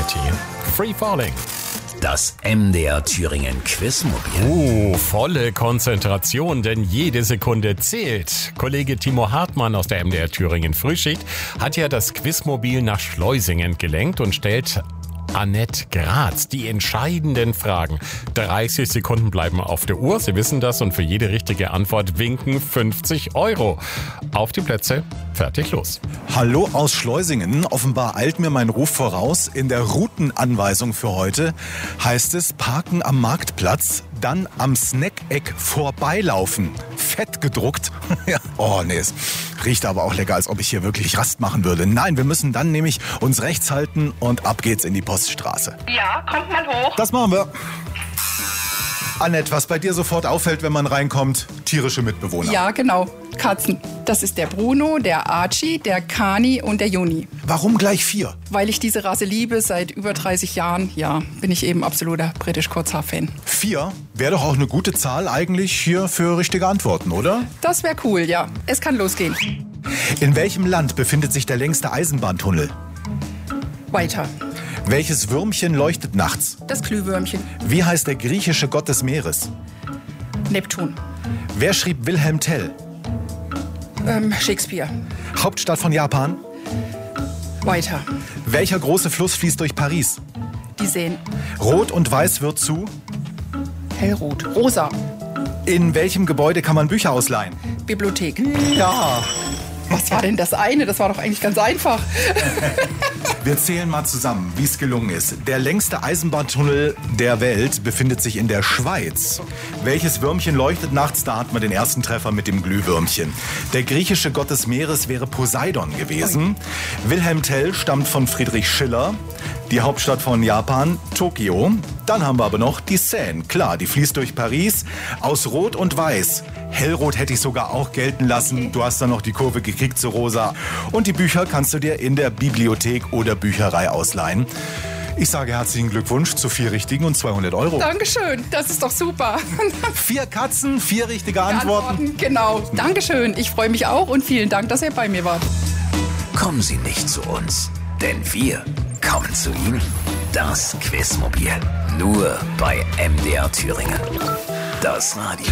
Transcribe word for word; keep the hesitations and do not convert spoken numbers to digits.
Society. Free Falling. Das M D R Thüringen Quizmobil. Uh, volle Konzentration, denn jede Sekunde zählt. Kollege Timo Hartmann aus der M D R Thüringen Frühschicht hat ja das Quizmobil nach Schleusingen gelenkt und stellt Annette Graz die entscheidenden Fragen. dreißig Sekunden bleiben auf der Uhr, Sie wissen das, und für jede richtige Antwort winken fünfzig Euro. Auf die Plätze, fertig, los. Hallo aus Schleusingen. Offenbar eilt mir mein Ruf voraus. In der Routenanweisung für heute heißt es Parken am Marktplatz, dann am Snackeck vorbeilaufen. Fett gedruckt. Ja. Oh nee, es riecht aber auch lecker, als ob ich hier wirklich Rast machen würde. Nein, wir müssen dann nämlich uns rechts halten und ab geht's in die Poststraße. Ja, kommt mal hoch. Das machen wir. Annette, was bei dir sofort auffällt, wenn man reinkommt, tierische Mitbewohner. Ja, genau. Katzen. Das ist der Bruno, der Archie, der Kani und der Juni. Warum gleich vier? Weil ich diese Rasse liebe, seit über dreißig Jahren, ja, bin ich eben absoluter British-Kurzhaar-Fan. Vier wäre doch auch eine gute Zahl eigentlich hier für richtige Antworten, oder? Das wäre cool, ja. Es kann losgehen. In welchem Land befindet sich der längste Eisenbahntunnel? Weiter. Welches Würmchen leuchtet nachts? Das Glühwürmchen. Wie heißt der griechische Gott des Meeres? Neptun. Wer schrieb Wilhelm Tell? Ähm, Shakespeare. Hauptstadt von Japan? Weiter. Welcher große Fluss fließt durch Paris? Die Seen. Rot und Weiß wird zu? Hellrot. Rosa. In welchem Gebäude kann man Bücher ausleihen? Bibliothek. Ja. Was war denn das eine? Das war doch eigentlich ganz einfach. Wir zählen mal zusammen, wie es gelungen ist. Der längste Eisenbahntunnel der Welt befindet sich in der Schweiz. Welches Würmchen leuchtet nachts? Da hat man den ersten Treffer mit dem Glühwürmchen. Der griechische Gott des Meeres wäre Poseidon gewesen. Wilhelm Tell stammt von Friedrich Schiller. Die Hauptstadt von Japan, Tokio. Dann haben wir aber noch die Seine. Klar, die fließt durch Paris. Aus Rot und Weiß. Hellrot hätte ich sogar auch gelten lassen. Du hast dann noch die Kurve gekriegt zu Rosa. Und die Bücher kannst du dir in der Bibliothek oder Bücherei ausleihen. Ich sage herzlichen Glückwunsch zu vier richtigen und zweihundert Euro. Dankeschön, das ist doch super. Vier Katzen, vier richtige Antworten. Antworten. Genau, Dankeschön. Ich freue mich auch und vielen Dank, dass ihr bei mir wart. Kommen Sie nicht zu uns, denn wir kommen zu Ihnen. Das Quizmobil. Nur bei M D R Thüringen. Das Radio.